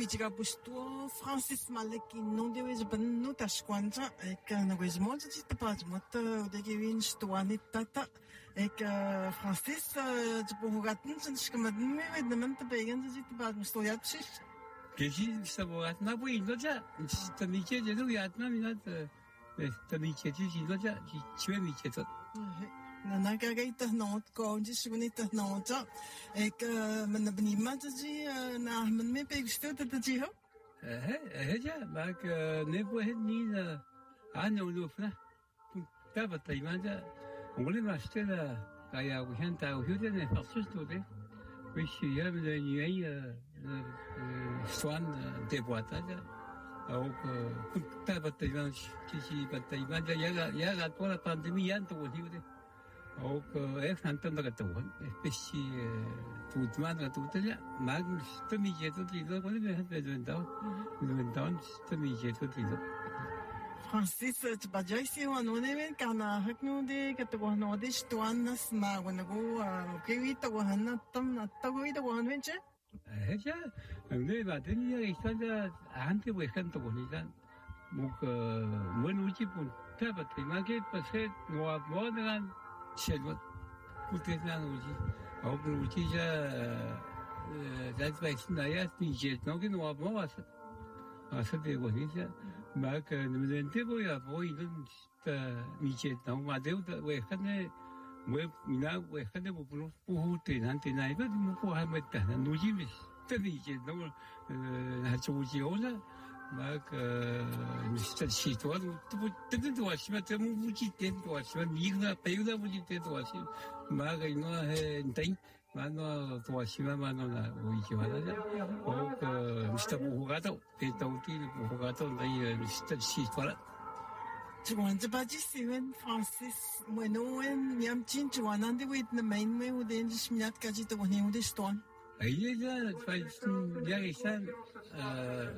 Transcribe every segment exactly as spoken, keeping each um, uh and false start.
Luigi Gabusto, Francis Malek, non deves benno tasquanja, e che non gues molto ci te pas molto de gewin stoane tata, e che Francis ci può gatten, ci scamadin me ved man te begen ci te pas stoyat sis. Kesin saborat na bu indoja, ci miche je do yatna minat, te miche ci indoja, ci chwe miche to. Na kagita not konji sgunita nota ek men bnima tji na men me pegsto tji ho eh eh ja mak ne bo het ni ana ulufna taba taimanja ngoli mastela kaya u henta u hudene farsusto de wish ya de ni swan de boata ja au taba taimanja ci taimanja ya ya toda pandemia anto hiude ook echt aan het andere toe, speciaal voor het andere toe te ja, maar stemmietje tot die dat wat we hebben doen dan, doen dan stemmietje tot die dat. Francis, het badjai si ho no ne kana haknu de que te no de stoanas ma bueno go que vita go hanna tam na ta go vita go han venche. Eh ja, ne va tenía esta antes pues canto bonita. Muk bueno uchi pun, taba te ma que pasé no a modan 실버 구태난 우지 아홉 우지자 자주 있나야 이제 너긴 와 뭐와서 와서 되고 이제 막 님들한테 보야 보이는 이제 너무 맞대우다 왜 하네 왜 미나 왜 하네 뭐 불러 부후때 한테 나 이거 뭐 하면 있다 누지미 때는 이제 너무 아주 우지 오나 막 진짜 시도하고 또 뜨뜻도 왔으면 또 무지 때도 왔으면 이거나 배우다 무지 때도 왔으면 막 이거 해 땡 만나 또 왔으면 만나 오이지 말아자 그 미스터 보고가도 배도 우리 보고가도 나 진짜 시도라 지금 언제 바지스는 프랑시스 뭐노엔 냠친 좋아하는데 왜 있는 메인메 우대 십 년까지 또 보내 우대 스톤 이제가 사실 야기산 어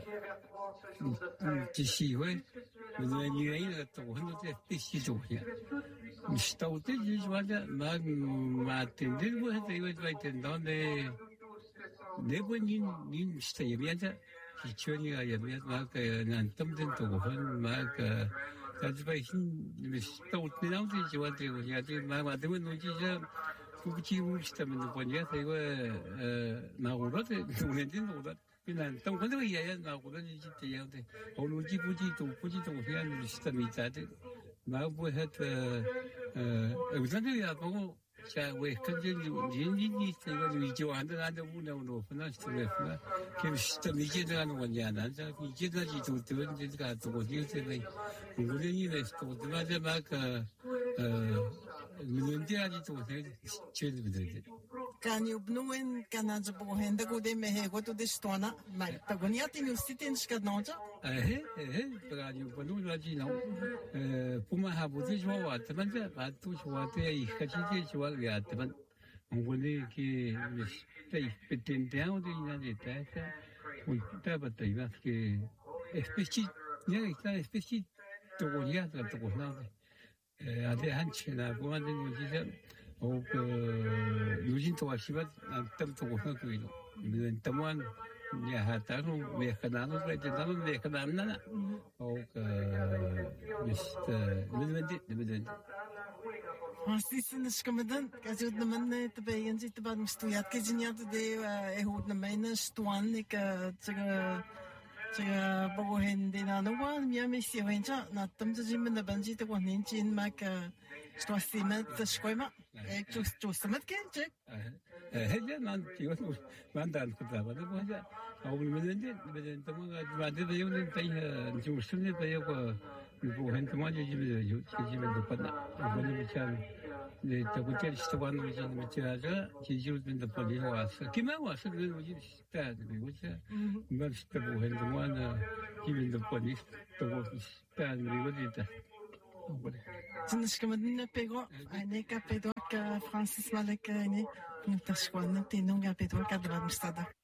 지시회 무슨 일이 또 한테 뜻이죠야 미스터 때 지와자 막 마틴들 뭐 해도 이거 있던데 네번인 닌 미스터 예비한자 기초니가 예비한 막난 덤든 또 막 가지고 신 미스터 때 나오지 지와들 우리가 막 맞으면 노지자 국지 우시다면 뭐냐 이거 나오거든 우리는 오다 그냥 또 근데 왜 나오거든 진짜 얘한테 오늘 지부지도 부지도 해야 시스템이 있다데 나고 해도 어 우선이야 보고 자 왜 근데 진진이 이거 위조 안 되는데 우는 오프나 시스템이나 그 시스템이 이제 들어가는 거냐 난자 이제 가지고 들은 데가 또 어디서 우리는 레스토 맞아 막 문제아지도 제일 비들게. Kan opnoen kan aan ze bohen de gode me he goto de stona, maar tagonia tin usiten skadnoja. Eh eh, para you panu laji no. Eh puma ha budi jo wa taman ja ba tu jo wa te i khachi je jo wa ya taman. Ngole ki te peten te au de ina de ta ta. Un ta ba te va que especie ya está especie tagonia ta tagonia. 아대 한치나 보안된 요지자 어 요진 도와시면 남tam도 고하고 이거 남만 야 하다로 왜 하나는 왜 되나는 왜 하나는 어그 미스터 미드멘디 미드멘디 Francis는 skamadan kazud na man te bayan sit ba mstuyat ke jinyat de ehud na main stuan ik tsaga 제가 보고 했는데 나는 와 미야미시 wen자 나 땀지면 나 반지도 원인진 막 스토시면 스코이마 에 조스스면 괜찮 해야 난 이거 만단 그다 봐도 뭐야 아우면인데 근데 또가 맞대 배우는 때 조스스면 배우고 뭐 핸드만 집에 집에 받나 뭐는 참 네, 저부터 시작한 거지, 미치라자, 지지우든도 벌리러 왔어. 기만 왔어, 그래도 우리 식다, 그리고 자, 이만 식다 보고 했는데, 기민도 벌리, 또 식다, 그리고 진짜. 진짜 시간은 빼고, 아니, 카페도, 프랑시스 말레카니, 또 시간은 띠농가 빼도, 카드라 무스타다.